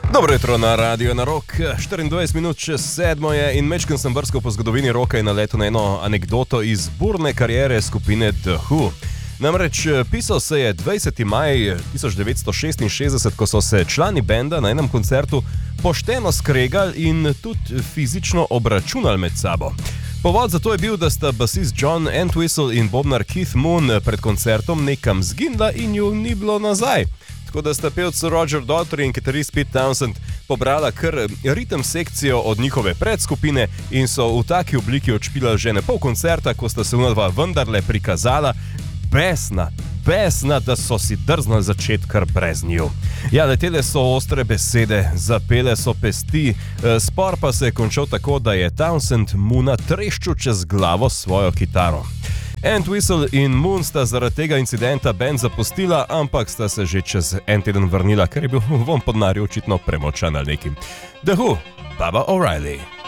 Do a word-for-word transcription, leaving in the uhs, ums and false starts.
Dobro jutro na Radio na Rock, štiriindvajset minut čez sedmo je in mečkam sem brskal po zgodovini roka in naletel na eno anekdoto iz burne kariere skupine The Who. Namreč pisal se je dvajseti maj tisoč devetsto šestinšestdeset, ko so se člani benda na enem koncertu pošteno skregali in tudi fizično obračunali med sabo. Povod za to je bil, da sta basist John Entwistle in bobnar Keith Moon pred koncertom nekam zginila in ju ni bilo nazaj. Tako da sta pevci Roger Daltrey in kitarist Pete Townshend pobrala kar ritem sekcijo od njihove predskupine in so v taki obliki odšpilali že ne pol koncerta, ko sta se unadva vendarle prikazala besna, besna, da so si drznali začeti kar brez nju. Ja, letele so ostre besede, zapele so pesti, spor pa se je končal tako, da je Townshend Moona treščil čez glavo s svojo kitaro. Entwistle in Moon sta zaradi tega incidenta band zapustila, ampak sta se že čez en teden vrnila, ker je bil von pod narjo očitno premočan ali nekim. The Who, Baba O'Reilly.